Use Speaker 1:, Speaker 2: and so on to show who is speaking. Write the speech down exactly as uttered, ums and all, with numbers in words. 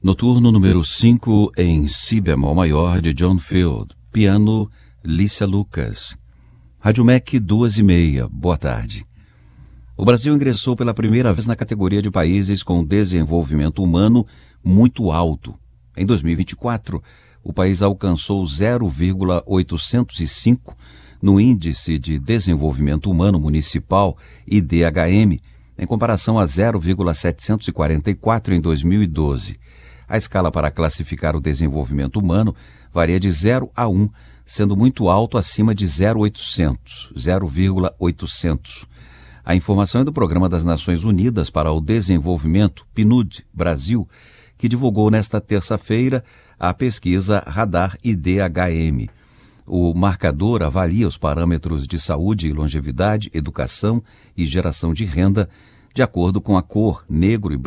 Speaker 1: Noturno número cinco em si bemol maior de John Field. Piano, Lícia Lucas. Rádio M E C duas e meia. Boa tarde. O Brasil ingressou pela primeira vez na categoria de países com desenvolvimento humano muito alto. Em dois mil e vinte e quatro, o país alcançou zero vírgula oitocentos e cinco no Índice de Desenvolvimento Humano Municipal, I D H M, em comparação a zero vírgula setecentos e quarenta e quatro em dois mil e doze. A escala para classificar o desenvolvimento humano varia de zero a um, sendo muito alto acima de zero vírgula oitocentos. A informação é do Programa das Nações Unidas para o Desenvolvimento, P N U D, Brasil, que divulgou nesta terça-feira a pesquisa Radar I D H M. O marcador avalia os parâmetros de saúde e longevidade, educação e geração de renda de acordo com a cor, negro e